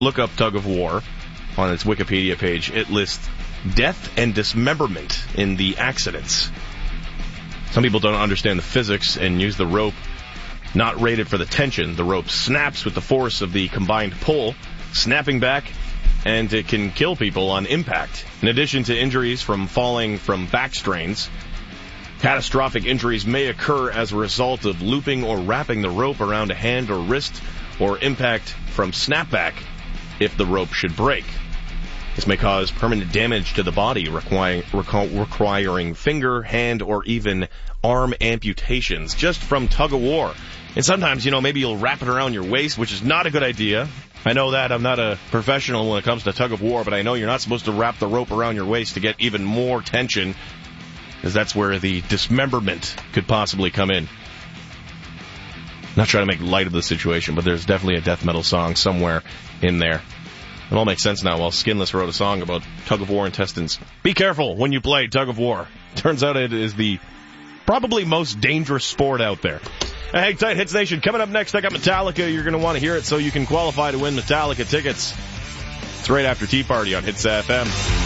look up tug of war on its Wikipedia page, it lists death and dismemberment in the accidents. Some people don't understand the physics and use the rope not rated for the tension. The rope snaps with the force of the combined pull, snapping back, and it can kill people on impact. In addition to injuries from falling from back strains, catastrophic injuries may occur as a result of looping or wrapping the rope around a hand or wrist, or impact from snapback if the rope should break. This may cause permanent damage to the body, requiring finger, hand, or even arm amputations just from tug of war. And sometimes, maybe you'll wrap it around your waist, which is not a good idea. I know that. I'm not a professional when it comes to tug of war, but I know you're not supposed to wrap the rope around your waist to get even more tension, because that's where the dismemberment could possibly come in. Not trying to make light of the situation, but there's definitely a death metal song somewhere in there. It all makes sense now. Well, Skinless wrote a song about tug of war intestines. Be careful when you play tug of war. Turns out it is the probably most dangerous sport out there. Hang tight, Hits Nation. Coming up next, I got Metallica. You're going to want to hear it so you can qualify to win Metallica tickets. It's right after Tea Party on Hits FM.